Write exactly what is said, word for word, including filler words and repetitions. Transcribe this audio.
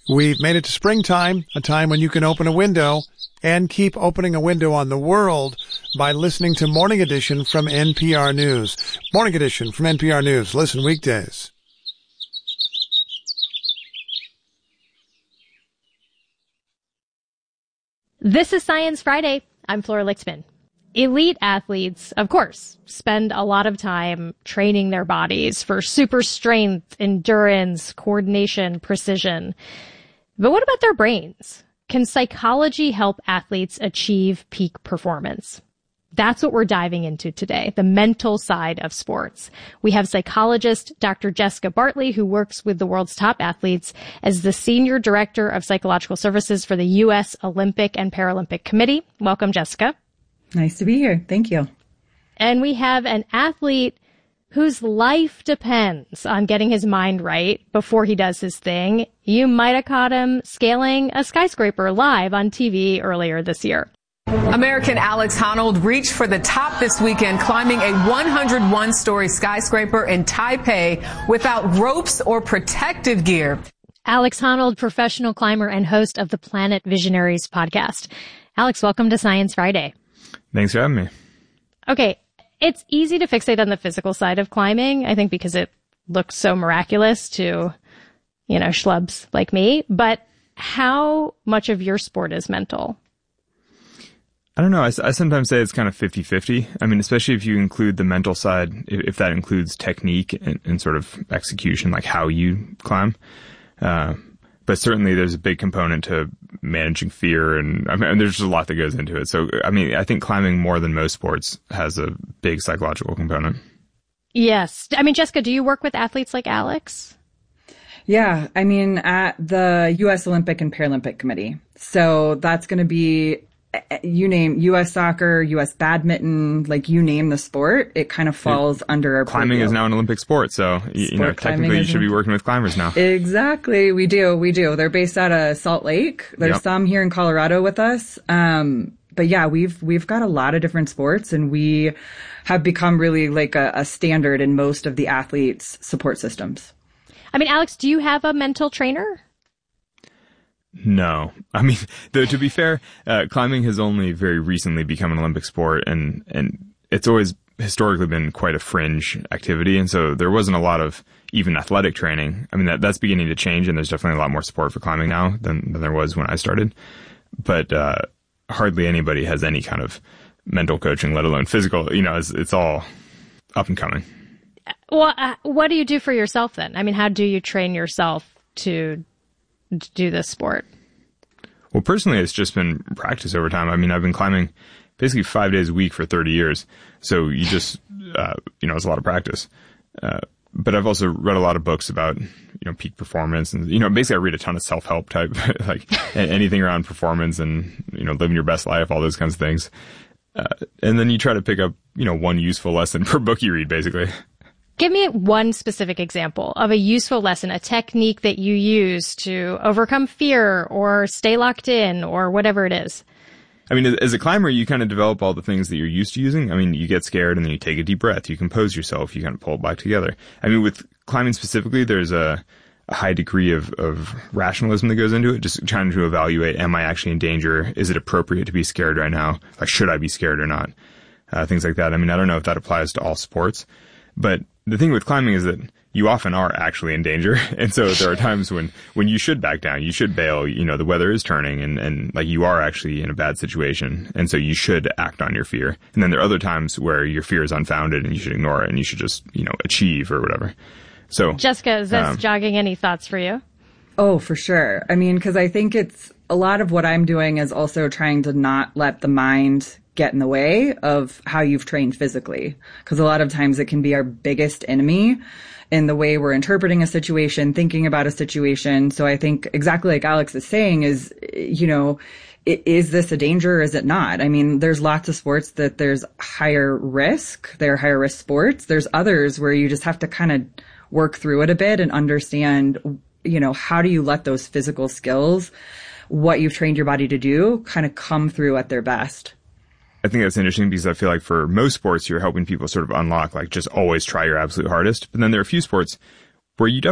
We've made it to springtime, a time when you can open a window and keep opening a window on the world by listening to Morning Edition from N P R News. Morning Edition from N P R News. Listen weekdays. This is Science Friday. I'm Flora Lichtman. Elite athletes, of course, spend a lot of time training their bodies for super strength, endurance, coordination, precision. But what about their brains? Can psychology help athletes achieve peak performance? That's what we're diving into today, the mental side of sports. We have psychologist Doctor Jessica Bartley, who works with the world's top athletes as the Senior Director of Psychological Services for the U S Olympic and Paralympic Committee. Welcome, Jessica. Nice to be here. Thank you. And we have an athlete whose life depends on getting his mind right before he does his thing. You might have caught him scaling a skyscraper live on T V earlier this year. American Alex Honnold reached for the top this weekend, climbing a one hundred one story skyscraper in Taipei without ropes or protective gear. Alex Honnold, professional climber and host of the Planet Visionaries podcast. Alex, welcome to Science Friday. Thanks for having me. Okay, it's easy to fixate on the physical side of climbing, I think because it looks so miraculous to, you know, schlubs like me. But how much of your sport is mental? I don't know. I, I sometimes say it's kind of fifty-fifty. I mean, especially if you include the mental side, if, if that includes technique and, and sort of execution, like how you climb. Uh, but certainly there's a big component to managing fear, and I mean, there's just a lot that goes into it. So, I mean, I think climbing more than most sports has a big psychological component. Yes. I mean, Jessica, do you work with athletes like Alex? Yeah. I mean, at the U S Olympic and Paralympic Committee. So that's going to be, you name U S soccer, U S badminton, like you name the sport, it kind of falls yeah. under our Climbing purview. Is now an Olympic sport, so you, you know technically you should be working with climbers now. Exactly, we do, we do. They're based out of Salt Lake. There's yep. some here in Colorado with us. Um, but yeah, we've we've got a lot of different sports, and we have become really like a, a standard in most of the athletes' support systems. I mean, Alex, do you have a mental trainer? No. I mean, though, to be fair, uh, climbing has only very recently become an Olympic sport, and, and it's always historically been quite a fringe activity. And so there wasn't a lot of even athletic training. I mean, that, that's beginning to change, and there's definitely a lot more support for climbing now than, than there was when I started. But, uh, hardly anybody has any kind of mental coaching, let alone physical. You know, it's, it's all up and coming. Well, uh, what do you do for yourself then? I mean, how do you train yourself to do this sport? Well, personally, it's just been practice over time. I mean, I've been climbing basically five days a week for thirty years. So you just, uh, you know, it's a lot of practice. Uh, but I've also read a lot of books about, you know, peak performance, and, you know, basically I read a ton of self-help type, like anything around performance and, you know, living your best life, all those kinds of things. Uh, and then you try to pick up, you know, one useful lesson per book you read, basically. Give me one specific example of a useful lesson, a technique that you use to overcome fear or stay locked in or whatever it is. I mean, as a climber, you kind of develop all the things that you're used to using. I mean, you get scared and then you take a deep breath. You compose yourself. You kind of pull it back together. I mean, with climbing specifically, there's a, a high degree of, of rationalism that goes into it, just trying to evaluate, am I actually in danger? Is it appropriate to be scared right now? Like, should I be scared or not? Uh, things like that. I mean, I don't know if that applies to all sports, but the thing with climbing is that you often are actually in danger. And so there are times when, when you should back down, you should bail, you know, the weather is turning and, and like you are actually in a bad situation. And so you should act on your fear. And then there are other times where your fear is unfounded and you should ignore it and you should just, you know, achieve or whatever. So Jessica, is this um, jogging any thoughts for you? Oh, for sure. I mean, because I think it's a lot of what I'm doing is also trying to not let the mind get in the way of how you've trained physically. Because a lot of times it can be our biggest enemy in the way we're interpreting a situation, thinking about a situation. So I think exactly like Alex is saying is, you know, is this a danger or is it not? I mean, there's lots of sports that there's higher risk. They're higher risk sports. There's others where you just have to kind of work through it a bit and understand, you know, how do you let those physical skills, what you've trained your body to do, kind of come through at their best. I think that's interesting because I feel like for most sports, you're helping people sort of unlock, like, just always try your absolute hardest. But then there are a few sports where you definitely